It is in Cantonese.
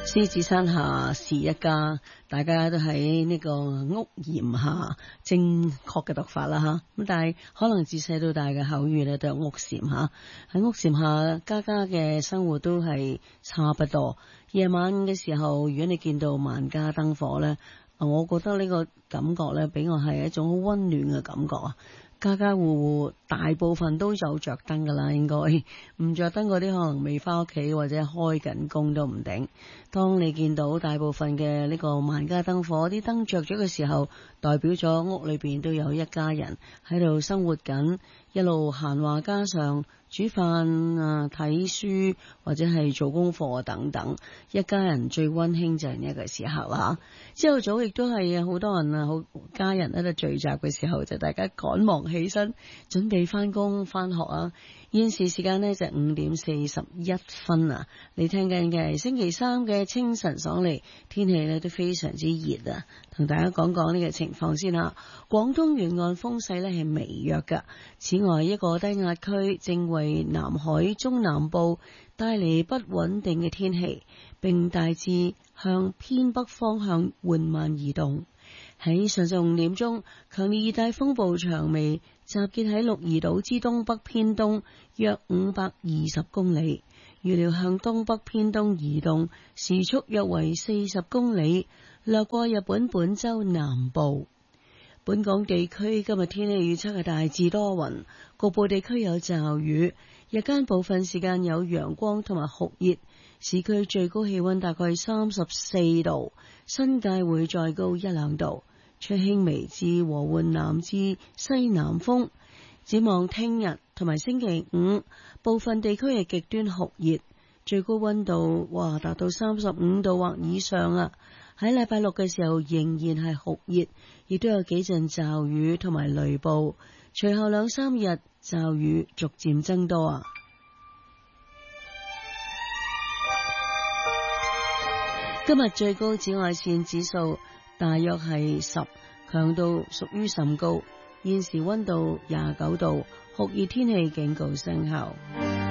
獅子山下是一家，大家都喺呢個屋檐下，正確嘅讀法啦吓。咁但係可能自細到大嘅口語咧都係屋檐下，喺屋檐下家家嘅生活都係差不多。夜晚嘅時候，如果你見到萬家燈火咧，我覺得呢個感覺咧，俾我係一種好溫暖嘅感覺啊！家家戶戶大部分都有着燈噶啦，應該唔着燈嗰啲可能未翻屋企或者開緊工都唔定。當你見到大部分嘅呢個萬家燈火，啲燈着咗嘅時候，代表咗屋裏邊都有一家人喺度生活緊，一路閒話家常，煮飯啊、睇書或者係做功課等等，一家人最溫馨就係呢一個時刻啦。朝頭早亦都係好多人啊，好家人喺度聚集嘅時候，就大家趕忙起身，準備翻工翻學啊。現時時間呢就5:41啊，你聽緊嘅係星期三嘅清晨爽利，天氣呢都非常之熱啊。同大家講講呢個情況先啦。廣東沿岸風勢呢係微弱噶，此外一個低壓區正為南海中南部帶嚟不穩定嘅天氣，並大致向偏北方向緩慢移動。喺上晝5點鐘，強烈熱帶風暴長尾集結喺鹿兒島之東北偏東約520公里，預料向東北偏東移動，時速約為40公里，掠過日本本州南部。本港地區今日天氣預測係大致多雲，局部地區有驟雨，日間部分時間有陽光同埋酷熱，市區最高氣溫大概34度，新界會再高1-2度，吹輕微至和緩南至西南風。展望聽日同埋星期五，部分地區係極端酷熱，最高溫度達到35度或以上啊！喺禮拜六嘅時候仍然係酷熱，亦都有幾陣驟雨同埋雷暴，隨後2-3日驟雨逐漸增多啊！今日最高紫外線指數大約係10，強度屬於甚高。現時溫度29度，酷熱天氣警告生效。